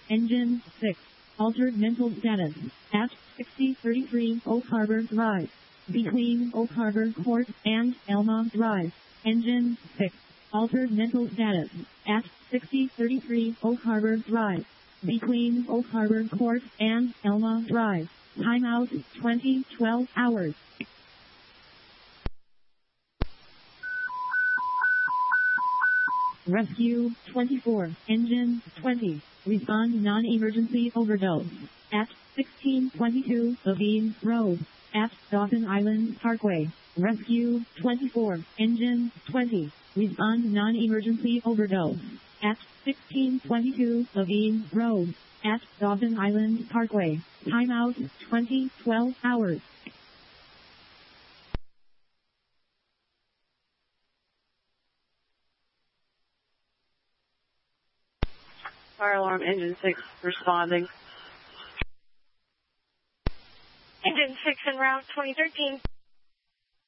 Engine 6. Altered mental status. At 6033 Oak Harbor Drive. Between Oak Harbor Court and Elma Drive. Engine 6. Altered mental status. At 6033 Oak Harbor Drive. Between Oak Harbor Court and Elma Drive. Timeout 2012 hours. Rescue 24. Engine 20. Respond non-emergency overdose. At 1622 Levine Road. At Dawson Island Parkway. Rescue 24. Engine 20. Respond non-emergency overdose. At 1622 Levine Road. At Dawson Island Parkway. Timeout 2012 hours. Fire alarm engine 6 responding. Engine 6 en route 2013.